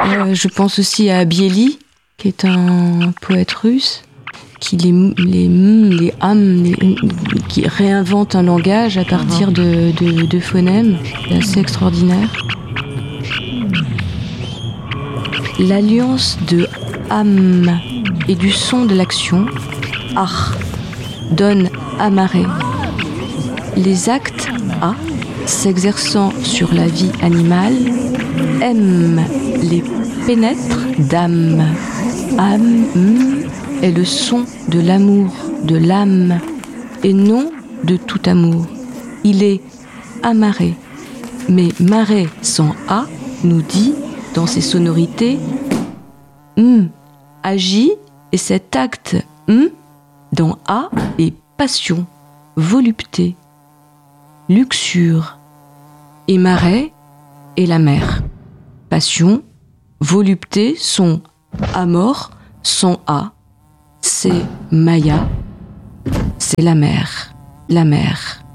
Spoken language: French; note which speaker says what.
Speaker 1: Je pense aussi à Bieli, qui est un poète russe, qui qui réinvente un langage à partir de phonèmes. C'est assez extraordinaire. L'alliance de am et du son de l'action, ar, donne amarré. Les actes a, s'exerçant sur la vie animale, m les pénètre d'âme. Âme est le son de l'amour, de l'âme, et non de tout amour. Il est amarré, mais maré sans a nous dit dans ses sonorités agit, et cet acte dans a est passion, volupté, luxure, et marais est la mer. Passion, volupté sont amor, sans a. C'est Maya, c'est la mer, la mer.